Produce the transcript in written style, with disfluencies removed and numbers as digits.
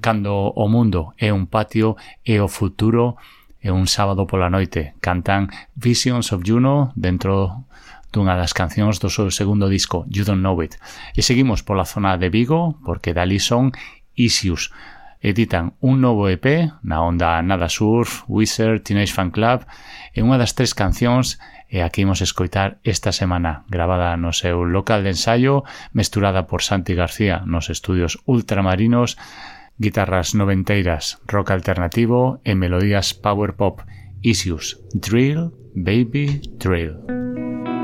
Cando o mundo é un patio e o futuro é un sábado pola noite. Cantan Visions of Juno dentro dunha das cancións do seu segundo disco, You Don't Know It. E seguimos pola zona de Vigo, porque dali son Issues. Editan un novo EP na onda Nada Surf, Wizard, Teenage Fan Club, e unha das 3 cancións é a que imos escoitar esta semana, gravada no seu local de ensaio, mesturada por Santi García nos estudios Ultramarinos, guitarras noventeiras, rock alternativo e melodías power pop. Issues, Drill, Baby, Drill.